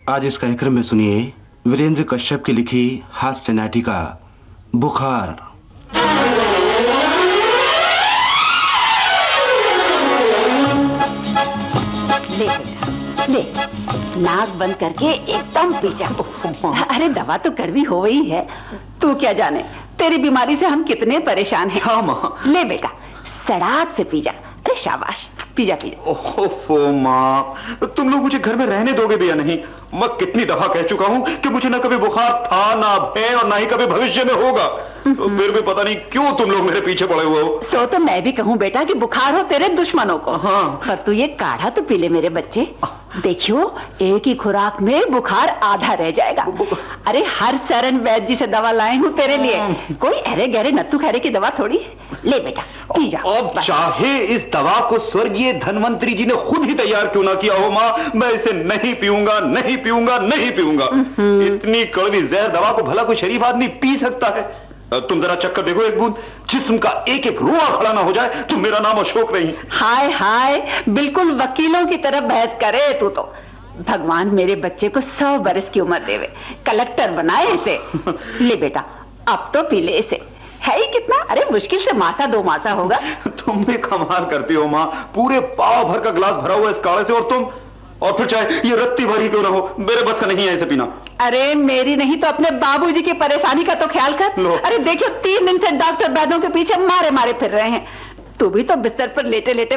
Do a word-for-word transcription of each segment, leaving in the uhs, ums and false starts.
आज इस कार्यक्रम में सुनिए वीरेंद्र कश्यप की लिखी हास्य नाटिका बुखार। ले ले, नाक बंद करके एकदम पी जा। अरे दवा तो कड़वी हो गई है, तू क्या जाने तेरी बीमारी से हम कितने परेशान हैं। हाँ माँ। ले बेटा, सड़ाक से पी जा। अरे शाबाश, पी जा पी जा। ओहो माँ, तुम लोग मुझे घर में रहने दोगे भी या नहीं? मैं कितनी दफा कह चुका हूँ कि मुझे ना कभी बुखार था, ना है, और ना ही कभी भविष्य में होगा। तो फिर भी पता नहीं क्यों तुम लोग मेरे पीछे पड़े हुए हो। सो तो मैं भी कहूँ बेटा कि बुखार हो तेरे दुश्मनों को। हाँ। पर तू ये काढ़ा तो पी ले मेरे बच्चे। देखियो, एक ही खुराक में बुखार आधा रह जाएगा। अरे हर सरन वैद्य जी से दवा लाए हूँ तेरे लिए, कोई अरे गहरे नत्थू खैरे की दवा थोड़ी। ले बेटा पी जा। अब चाहे इस दवा को स्वर्गीय धनवंतरी जी ने खुद ही तैयार क्यों ना किया हो माँ, मैं इसे नहीं पीऊंगा, नहीं पीऊंगा, नहीं पीऊंगा। इतनी कड़वी जहर दवा को भला कोई शरीफ आदमी पी सकता है? तुम जरा चक्कर देखो एक बूंद, जिस्म का एक एक रोआ खड़ा ना हो जाए तो मेरा नाम अशोक नहीं। हाय हाय, बिल्कुल वकीलों की तरह बहस करे तू तो। भगवान मेरे बच्चे को सौ बरस की उम्र देवे, कलेक्टर बनाए इसे। ले बेटा अब तो पी ले इसे, है ही कितना, अरे मुश्किल से मासा दो मासा होगा। तुम भी कमाल करती हो माँ, पूरे पाव भर का गिलास भरा हुआ इस काढ़े से, और तुम और फिर चाहे ये रत्ती भरी क्यों ना हो, मेरे बस का नहीं है इसे पीना। अरे मेरी नहीं तो अपने बाबूजी की परेशानी का तो ख्याल कर। अरे देखियो, तीन दिन से डॉक्टर वैद्यों के पीछे मारे मारे फिर रहे हैं, तू भी तो बिस्तर पर लेटे लेटे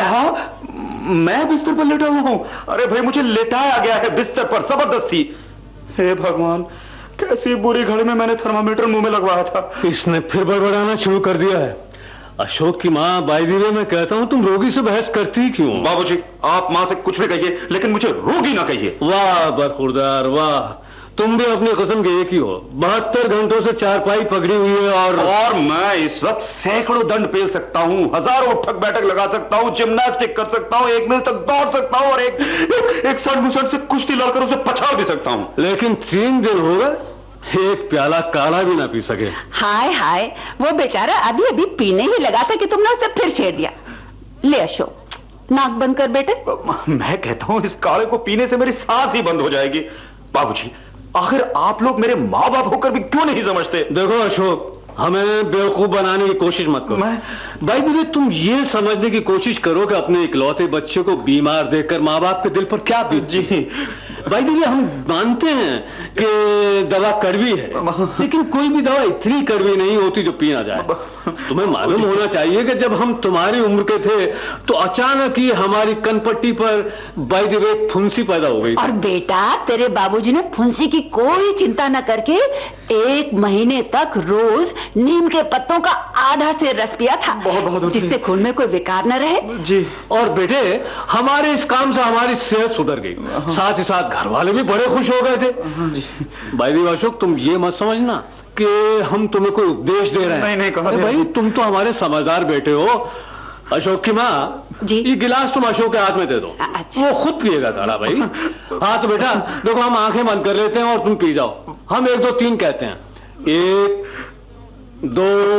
परेशान। मैं बिस्तर पर लेटा हुआ हूँ? अरे भाई मुझे लेटाया गया है बिस्तर पर जबरदस्ती। हे भगवान, कैसी बुरी घड़ी में मैंने थर्मामीटर मुंह में लगवाया था। इसने फिर बड़बड़ाना शुरू कर दिया है। अशोक की माँ, बाय द वे मैं कहता हूँ तुम रोगी से बहस करती क्यों? बाबूजी आप माँ से कुछ भी कहिए, लेकिन मुझे रोगी ना कहिए। वाह बरखुरदार वाह, तुम भी अपनी कसम के एक ही हो। बहत्तर घंटों से चारपाई पकड़ी हुई है और और मैं इस वक्त सैकड़ों दंड पेल सकता हूँ, हजारों उठक बैठक लगा सकता हूँ, जिम्नास्टिक कर सकता हूँ, एक मील तक दौड़ सकता हूँ, और एक एक, एक सड़ मुसड़ से कुश्ती लड़कर उसे पछाड़ भी सकता हूँ। लेकिन तीन दिन हो गए एक प्याला काढ़ा भी ना पी सके। हाय हाय, वो बेचारा अभी अभी पीने ही लगा था कि तुमने उसे फिर छेड़ दिया। ले अशोक, नाक बंद कर बेटे। मैं कहता हूँ इस काढ़े को पीने से मेरी सांस ही बंद हो जाएगी। बाबूजी आखिर आप लोग मेरे माँ बाप होकर भी क्यों नहीं समझते? देखो अशोक, हमें बेवकूफ बनाने की कोशिश मत करो। मैं भाई दीदी तुम ये समझने की कोशिश करो कि अपने इकलौते बच्चे को बीमार देखकर माँ बाप के दिल पर क्या बीत। जी भाई दीदी हम मानते हैं कि दवा कड़वी है, लेकिन कोई भी दवा इतनी कड़वी नहीं होती जो पी ना जाए। तुम्हें मालूम होना चाहिए कि जब हम तुम्हारी उम्र के थे तो अचानक ही हमारी कनपट्टी पर बाय द वे फुंसी पैदा हो गई। और बेटा तेरे बाबूजी ने फुंसी की कोई चिंता न करके एक महीने तक रोज नीम के पत्तों का आधा से रस पिया था, बहुत बहुत जिससे खून में कोई विकार न रहे। जी। और बेटे हमारे इस काम से हमारी सेहत सुधर गई, साथ ही साथ घर वाले भी बड़े खुश हो गए थे। भाई दी अशोक तुम ये मत समझना कि हम तुम्हें कोई उपदेश दे रहे हैं। नहीं नहीं कहा भाई तुम तो हमारे समझदार बेटे हो। अशोक की माँ जी, ये गिलास तुम अशोक के हाथ में दे दो। अच्छा। वो खुद पिएगा काढ़ा भाई। हाँ तो बेटा देखो हम आंखें बंद कर लेते हैं और तुम पी जाओ। हम एक दो तीन कहते हैं, एक दो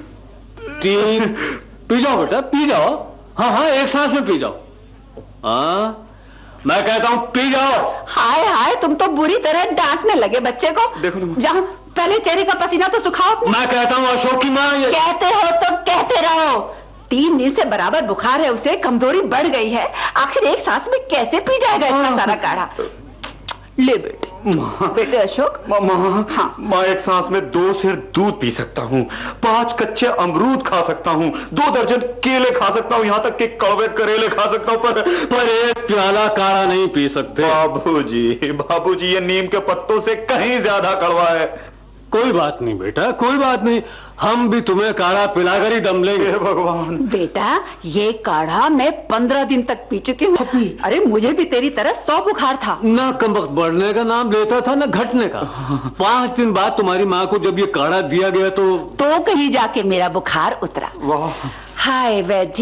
तीन, पी जाओ बेटा पी जाओ। हाँ हाँ एक सांस में पी जाओ। हाँ मैं कहता हूँ पी जाओ। हाय हाय, तुम तो बुरी तरह डांटने लगे बच्चे को। देखो ना जहाँ पहले चेहरे का पसीना तो सुखाओ अपने। मैं कहता हूँ अशोक की माँ ये... कहते हो तो कहते रहो। तीन दिन से बराबर बुखार है उसे, कमजोरी बढ़ गई है, आखिर एक सांस में कैसे पी जाएगा इतना सारा काढ़ा? ले बेटे बेटे अशोक। माँ हाँ। माँ एक सांस में दो सेर दूध पी सकता हूँ, पांच कच्चे अमरूद खा सकता हूँ, दो दर्जन केले खा सकता हूँ, यहाँ तक कि कड़वे करेले खा सकता हूँ, पर पर एक प्याला काढ़ा नहीं पी सकते। बाबूजी बाबूजी ये नीम के पत्तों से कहीं ज्यादा कड़वा है। कोई बात नहीं बेटा कोई बात नहीं, हम भी तुम्हें काढ़ा पिलाकर ही दम लेंगे। भगवान बेटा ये काढ़ा मैं पंद्रह दिन तक पी चुकी हूँ। अरे मुझे भी तेरी तरह सौ बुखार था। ना कमबख्त बढ़ने का नाम लेता था ना घटने का। पांच दिन बाद तुम्हारी माँ को जब ये काढ़ा दिया गया तो तो कहीं जाके मेरा बुखार उतरा। वाह। हाय वैद्य जी,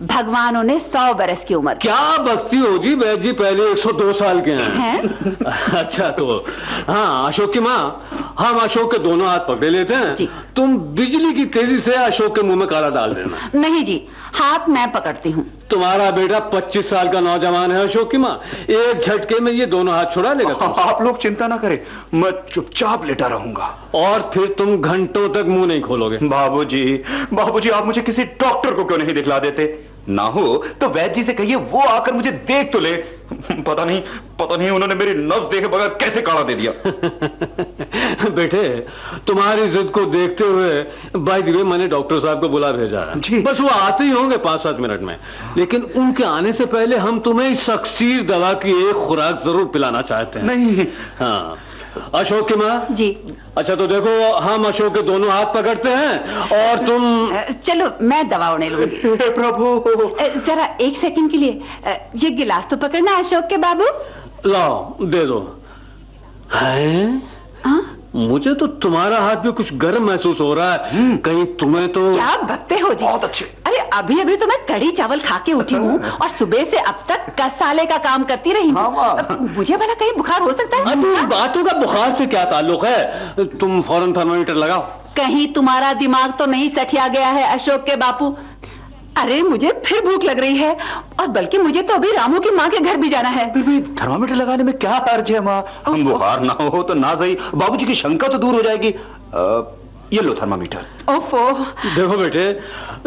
भगवान उन्हें सौ बरस की उम्र। क्या बकती हो जी, वैद्य जी पहले एक सौ दो साल के हैं, हैं? अच्छा तो हाँ अशोक की माँ, हम अशोक के दोनों हाथ पकड़े लेते हैं जी। तुम बिजली की तेजी से अशोक के मुंह में काला डाल देना। नहीं जी, हाथ मैं पकड़ती हूँ। तुम्हारा बेटा पच्चीस साल का नौजवान है अशोक की माँ, एक झटके में ये दोनों हाथ छुड़ा लेगा। आप लोग चिंता ना करें, मैं चुपचाप लेटा रहूंगा और फिर तुम घंटों तक मुंह नहीं खोलोगे। बाबूजी, बाबूजी आप मुझे किसी डॉक्टर को क्यों नहीं दिखला देते? ना हो तो वैद्य जी से कहिए वो आकर मुझे देख तो ले। पता नहीं पता नहीं उन्होंने मेरी नब्ज देखे बगैर कैसे काढ़ा दे दिया। बेटे तुम्हारी जिद को देखते हुए बाय द वे मैंने डॉक्टर साहब को बुला भेजा है, बस वो आते ही होंगे पांच सात मिनट में, लेकिन उनके आने से पहले हम तुम्हें इस अक्सीर दवा की एक खुराक जरूर पिलाना चाहते हैं। नहीं हाँ अशोक की माँ जी। अच्छा तो देखो हम अशोक के दोनों हाथ पकड़ते हैं और तुम। अ, चलो मैं दवा उड़ने लूंगी। हे प्रभु, अ, जरा एक सेकंड के लिए अ, ये गिलास तो पकड़ना अशोक के बाबू। लाओ दे दो। हैं? हाँ? मुझे तो तुम्हारा हाथ भी कुछ गर्म महसूस हो रहा है, कहीं तुम्हें तो। क्या बकते हो जी? बहुत अच्छे। अरे अभी अभी तो मैं कड़ी चावल खा के उठी हूँ और सुबह से अब तक कसाले का काम करती रही हूँ। हाँ, मुझे भला कहीं बुखार हो सकता है? अरे इन बातों का बुखार से क्या ताल्लुक है? तुम फौरन थर्मामीटर लगाओ। कहीं तुम्हारा दिमाग तो नहीं सठिया गया है अशोक के बापू? अरे मुझे फिर भूख लग रही है और बल्कि मुझे तो अभी रामू की माँ के घर भी जाना है। फिर भी थर्मामीटर लगाने में क्या हर्ज है माँ? हम बुखार ना हो तो ना सही, बाबूजी की शंका तो दूर हो जाएगी। आ, ये लो थर्मामीटर। ओफो। देखो बेटे